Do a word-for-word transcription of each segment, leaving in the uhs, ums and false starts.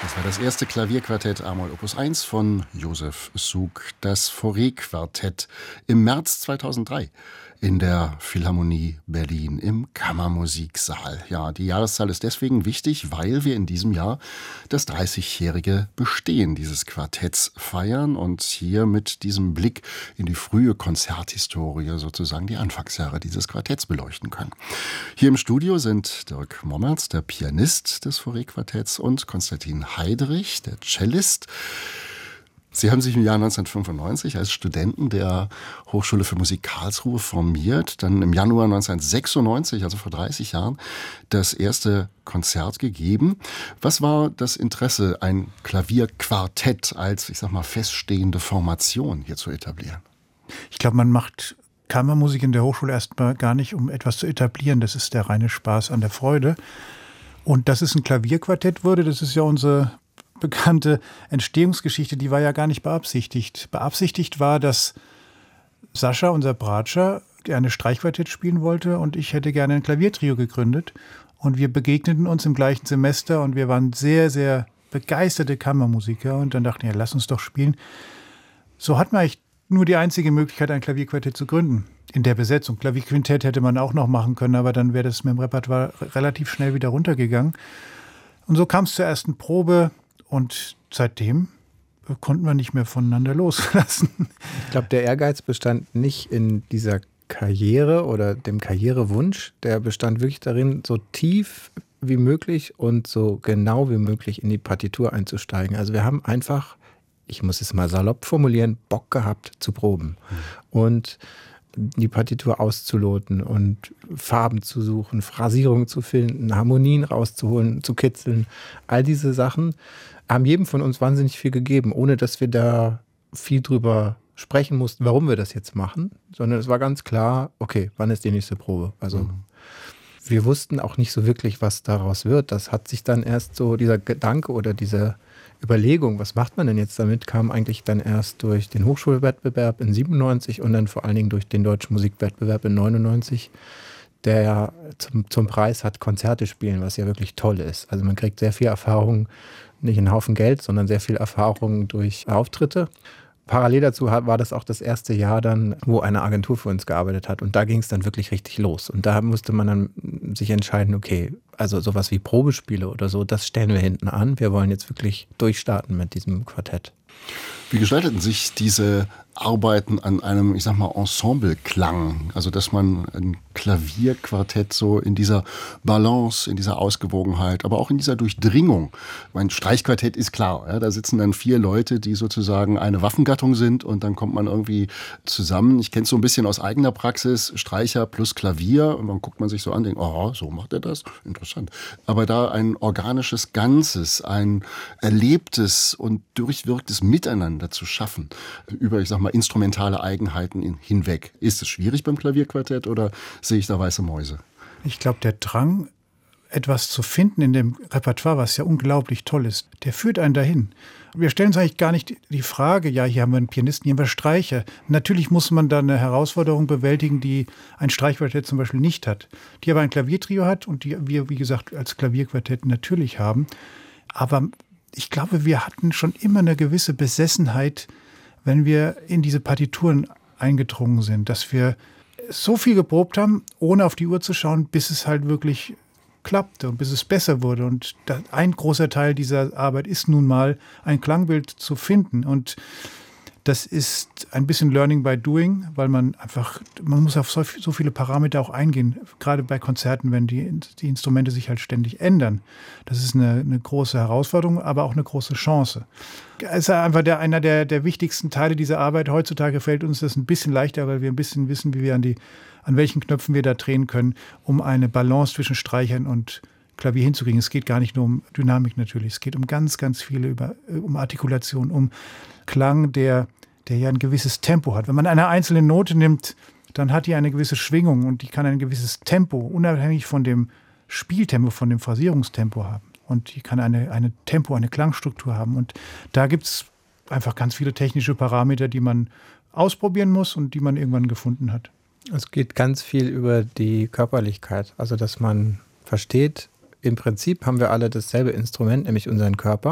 Das war das erste Klavierquartett a-Moll Opus eins von Josef Suk, das Fauré-Quartett im März zweitausenddrei in der Philharmonie Berlin im Kammermusiksaal. Ja, die Jahreszahl ist deswegen wichtig, weil wir in diesem Jahr das dreißigjährige Bestehen dieses Quartetts feiern und hier mit diesem Blick in die frühe Konzerthistorie sozusagen die Anfangsjahre dieses Quartetts beleuchten können. Hier im Studio sind Dirk Mommertz, der Pianist des Fauré-Quartetts, und Konstantin Heidrich, der Cellist. Sie haben sich im Jahr neunzehnhundertfünfundneunzig als Studenten der Hochschule für Musik Karlsruhe formiert, dann im Januar neunzehnhundertsechsundneunzig, also vor dreißig Jahren, das erste Konzert gegeben. Was war das Interesse, ein Klavierquartett als, ich sag mal, feststehende Formation hier zu etablieren? Ich glaube, man macht Kammermusik in der Hochschule erstmal gar nicht, um etwas zu etablieren. Das ist der reine Spaß an der Freude. Und dass es ein Klavierquartett wurde, das ist ja unsere bekannte Entstehungsgeschichte, die war ja gar nicht beabsichtigt. Beabsichtigt war, dass Sascha, unser Bratscher, gerne Streichquartett spielen wollte und ich hätte gerne ein Klaviertrio gegründet. Und wir begegneten uns im gleichen Semester und wir waren sehr, sehr begeisterte Kammermusiker und dann dachten wir, ja, lass uns doch spielen. So hat man eigentlich nur die einzige Möglichkeit, ein Klavierquartett zu gründen. In der Besetzung. Klavierquintett hätte man auch noch machen können, aber dann wäre das mit dem Repertoire relativ schnell wieder runtergegangen. Und so kam es zur ersten Probe. Und seitdem konnten wir nicht mehr voneinander loslassen. Ich glaube, der Ehrgeiz bestand nicht in dieser Karriere oder dem Karrierewunsch. Der bestand wirklich darin, so tief wie möglich und so genau wie möglich in die Partitur einzusteigen. Also wir haben einfach, ich muss es mal salopp formulieren, Bock gehabt zu proben. Mhm. Und die Partitur auszuloten und Farben zu suchen, Phrasierungen zu finden, Harmonien rauszuholen, zu kitzeln. All diese Sachen haben jedem von uns wahnsinnig viel gegeben, ohne dass wir da viel drüber sprechen mussten, warum wir das jetzt machen, sondern es war ganz klar, okay, wann ist die nächste Probe? Also mhm. wir wussten auch nicht so wirklich, was daraus wird. Das hat sich dann erst so, dieser Gedanke oder diese Überlegung, was macht man denn jetzt damit, kam eigentlich dann erst durch den Hochschulwettbewerb in siebenundneunzig und dann vor allen Dingen durch den Deutschen Musikwettbewerb in neunundneunzig, der ja zum, zum Preis hat Konzerte spielen, was ja wirklich toll ist. Also man kriegt sehr viel Erfahrung, nicht einen Haufen Geld, sondern sehr viel Erfahrung durch Auftritte. Parallel dazu war das auch das erste Jahr dann, wo eine Agentur für uns gearbeitet hat. Und da ging es dann wirklich richtig los. Und da musste man dann sich entscheiden, okay, also sowas wie Probespiele oder so, das stellen wir hinten an. Wir wollen jetzt wirklich durchstarten mit diesem Quartett. Wie gestalteten sich diese Arbeiten an einem, ich sag mal, Ensembleklang? Also, dass man ein Klavierquartett so in dieser Balance, in dieser Ausgewogenheit, aber auch in dieser Durchdringung. Mein Streichquartett ist klar, ja, da sitzen dann vier Leute, die sozusagen eine Waffengattung sind und dann kommt man irgendwie zusammen. Ich kenne es so ein bisschen aus eigener Praxis, Streicher plus Klavier und dann guckt man sich so an und denkt, oh, so macht er das? Interessant. Aber da ein organisches Ganzes, ein erlebtes und durchwirktes Miteinander zu schaffen, über, ich sag mal, instrumentale Eigenheiten hinweg. Ist es schwierig beim Klavierquartett oder sehe ich da weiße Mäuse? Ich glaube, der Drang, etwas zu finden in dem Repertoire, was ja unglaublich toll ist, der führt einen dahin. Wir stellen uns eigentlich gar nicht die Frage, ja, hier haben wir einen Pianisten, hier haben wir Streicher. Natürlich muss man da eine Herausforderung bewältigen, die ein Streichquartett zum Beispiel nicht hat. Die aber ein Klaviertrio hat und die wir, wie gesagt, als Klavierquartett natürlich haben. Aber ich glaube, wir hatten schon immer eine gewisse Besessenheit, wenn wir in diese Partituren eingedrungen sind, dass wir so viel geprobt haben, ohne auf die Uhr zu schauen, bis es halt wirklich klappte und bis es besser wurde. Und ein großer Teil dieser Arbeit ist nun mal, ein Klangbild zu finden. Und das ist ein bisschen Learning by Doing, weil man einfach, man muss auf so, so viele Parameter auch eingehen, gerade bei Konzerten, wenn die, die Instrumente sich halt ständig ändern. Das ist eine, eine große Herausforderung, aber auch eine große Chance. Es ist einfach der, einer der, der wichtigsten Teile dieser Arbeit. Heutzutage fällt uns das ein bisschen leichter, weil wir ein bisschen wissen, wie wir an die, an welchen Knöpfen wir da drehen können, um eine Balance zwischen Streichern und Klavier hinzukriegen. Es geht gar nicht nur um Dynamik natürlich. Es geht um ganz, ganz viele, über, um Artikulation, um Klang, der, der ja ein gewisses Tempo hat. Wenn man eine einzelne Note nimmt, dann hat die eine gewisse Schwingung und die kann ein gewisses Tempo, unabhängig von dem Spieltempo, von dem Phrasierungstempo haben. Und die kann eine, eine Tempo, eine Klangstruktur haben. Und da gibt es einfach ganz viele technische Parameter, die man ausprobieren muss und die man irgendwann gefunden hat. Es geht ganz viel über die Körperlichkeit. Also, dass man versteht, im Prinzip haben wir alle dasselbe Instrument, nämlich unseren Körper.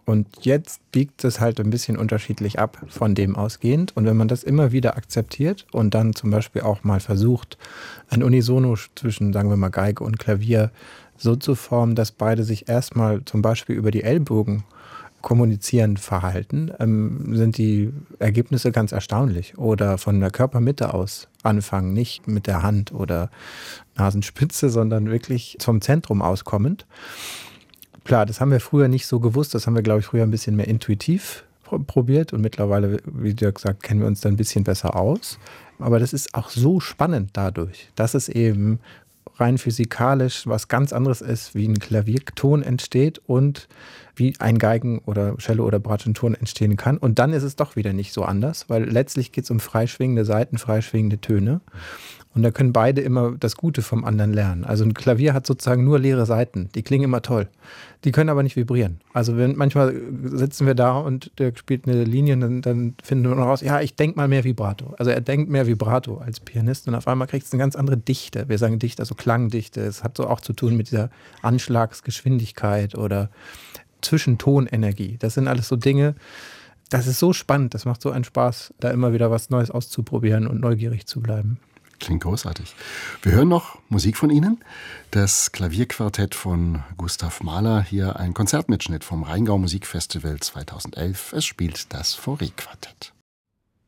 Und jetzt biegt es halt ein bisschen unterschiedlich ab von dem ausgehend. Und wenn man das immer wieder akzeptiert und dann zum Beispiel auch mal versucht, ein Unisono zwischen, sagen wir mal, Geige und Klavier so zu formen, dass beide sich erstmal zum Beispiel über die Ellbogen kommunizieren verhalten, ähm, sind die Ergebnisse ganz erstaunlich. Oder von der Körpermitte aus anfangen, nicht mit der Hand oder Nasenspitze, sondern wirklich vom Zentrum auskommend. Klar, das haben wir früher nicht so gewusst, das haben wir, glaube ich, früher ein bisschen mehr intuitiv probiert und mittlerweile, wie Dirk gesagt, kennen wir uns da ein bisschen besser aus. Aber das ist auch so spannend dadurch, dass es eben rein physikalisch was ganz anderes ist, wie ein Klavierton entsteht und wie ein Geigen- oder Cello- oder Bratschenton entstehen kann. Und dann ist es doch wieder nicht so anders, weil letztlich geht es um freischwingende Saiten, freischwingende Töne. Und da können beide immer das Gute vom anderen lernen. Also ein Klavier hat sozusagen nur leere Saiten. Die klingen immer toll. Die können aber nicht vibrieren. Also wenn, manchmal sitzen wir da und der spielt eine Linie und dann, dann finden wir noch raus, ja, ich denke mal mehr Vibrato. Also er denkt mehr Vibrato als Pianist und auf einmal kriegt es eine ganz andere Dichte. Wir sagen Dichte, also Klangdichte. Es hat so auch zu tun mit dieser Anschlagsgeschwindigkeit oder Zwischentonenergie. Das sind alles so Dinge, das ist so spannend. Das macht so einen Spaß, da immer wieder was Neues auszuprobieren und neugierig zu bleiben. Klingt großartig. Wir hören noch Musik von Ihnen. Das Klavierquartett von Gustav Mahler. Hier ein Konzertmitschnitt vom Rheingau Musikfestival zweitausendelf. Es spielt das Fauré-Quartett.